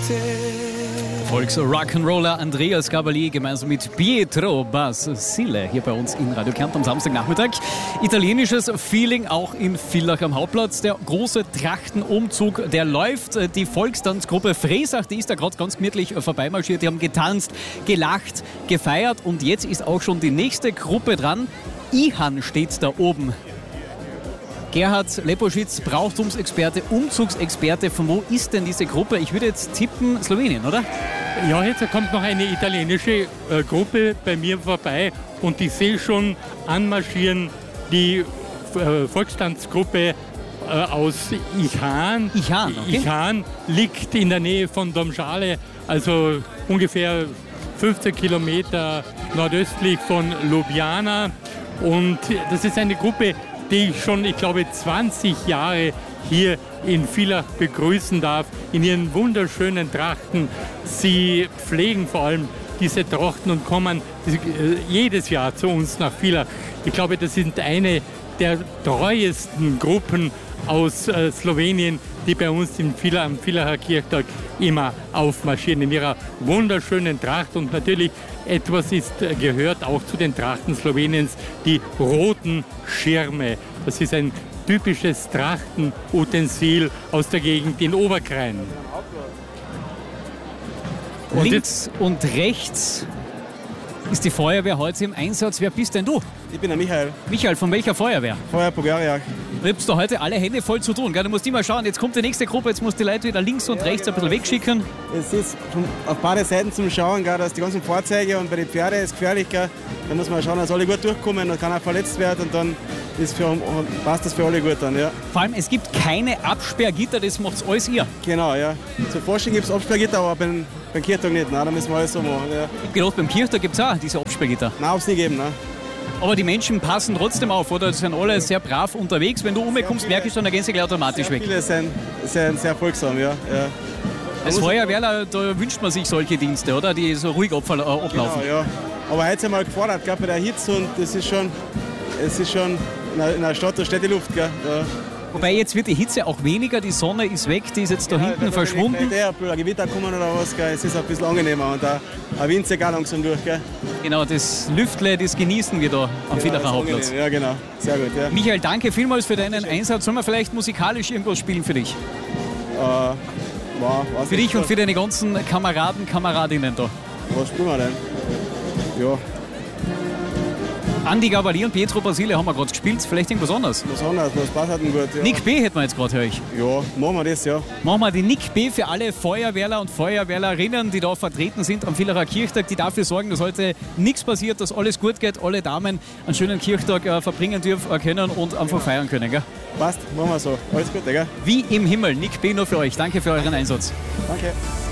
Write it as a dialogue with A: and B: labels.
A: Volks-Rock'n'Roller Andreas Gabalier gemeinsam mit Pietro Basile hier bei uns in Radio Kärnten am Samstagnachmittag. Italienisches Feeling auch in Villach am Hauptplatz. Der große Trachtenumzug, der läuft. Die Volkstanzgruppe Fresach, die ist da gerade ganz gemütlich vorbeimarschiert. Die haben getanzt, gelacht, gefeiert und jetzt ist auch schon die nächste Gruppe dran. Ihan steht da oben. Gerhard Leposchitz, Brauchtumsexperte, Umzugsexperte. Von wo ist denn diese Gruppe? Ich würde jetzt tippen, Slowenien, oder?
B: Ja, jetzt kommt noch eine italienische Gruppe bei mir vorbei und ich sehe schon anmarschieren die Volkstanzgruppe aus Ihan.
A: Ihan, okay.
B: Ihan liegt in der Nähe von Domžale, also ungefähr 15 Kilometer nordöstlich von Ljubljana. Und das ist eine Gruppe, die ich schon, ich glaube, 20 Jahre hier in Villach begrüßen darf, in ihren wunderschönen Trachten. Sie pflegen vor allem diese Trachten und kommen jedes Jahr zu uns nach Villach. Ich glaube, das sind eine der treuesten Gruppen aus Slowenien, die bei uns am Villacher Kirchtag immer aufmarschieren in ihrer wunderschönen Tracht. Und natürlich gehört auch zu den Trachten Sloweniens die roten Schirme. Das ist ein typisches Trachtenutensil aus der Gegend in Oberkrain.
A: Links und rechts ist die Feuerwehr heute im Einsatz. Wer bist denn du?
C: Ich bin der Michael.
A: Michael, von welcher Feuerwehr?
C: Feuerwehr Bulgaria.
A: Du hast da heute alle Hände voll zu tun. Gell? Du musst immer schauen, jetzt kommt die nächste Gruppe, jetzt musst du die Leute wieder links und rechts ein bisschen wegschicken.
C: Es ist auf beide Seiten zum Schauen, gell, dass die ganzen Fahrzeuge und bei den Pferden ist gefährlich. Gell. Da muss man schauen, dass alle gut durchkommen, dann kann er verletzt werden und dann passt das für alle gut dann, ja.
A: Vor allem, es gibt keine Absperrgitter, das macht alles ihr.
C: Genau, ja. Zur Forschung gibt es Absperrgitter, aber beim Kirchtag nicht. Nein, da müssen wir alles so machen. Ja.
A: Ich gedacht, beim Kirchtag gibt es auch diese Absperrgitter.
C: Nein, hat es nicht gegeben, nein.
A: Aber die Menschen passen trotzdem auf, oder? Die sind alle sehr brav unterwegs. Wenn du umkommst, merkst du, dann gehen sie gleich automatisch weg.
C: Viele sind sehr folgsam, ja.
A: Als Feuerwehrler, da wünscht man sich solche Dienste, oder? Die so ruhig ablaufen.
C: Genau, ja. Aber heute sind wir gefordert, gell, bei der Hitze und es ist schon in der Stadt, da steht die Luft. Gell. Ja.
A: Wobei jetzt wird die Hitze auch weniger, die Sonne ist weg, die ist jetzt da hinten verschwunden.
C: Ein Gewitter kommen oder was, gell. Es ist ein bisschen angenehmer und ein Wind zieht auch langsam durch. Gell.
A: Genau, das Lüftle, das genießen wir da am Villacher Hauptplatz.
C: Ja, genau, sehr gut. Ja.
A: Michael, danke vielmals für deinen Einsatz. Sollen wir vielleicht musikalisch irgendwas spielen für dich? Für dich und für deine ganzen Kameraden, Kameradinnen da.
C: Was spielen wir denn? Ja.
A: Andi Gabalier und Pietro Basile haben wir gerade gespielt. Vielleicht irgendwas anderes?
C: Was anderes, was passt halt gut. Ja.
A: Nick B. hätten wir jetzt gerade, höre ich.
C: Ja, machen wir das, ja.
A: Machen wir die Nick B. für alle Feuerwehrler und Feuerwehrlerinnen, die da vertreten sind am Villacher Kirchtag, die dafür sorgen, dass heute nichts passiert, dass alles gut geht, alle Damen einen schönen Kirchtag verbringen dürfen können und einfach feiern können. Gell?
C: Passt, machen wir so. Alles Gute, gell?
A: Wie im Himmel. Nick B. nur für euch. Danke für euren Einsatz.
C: Danke.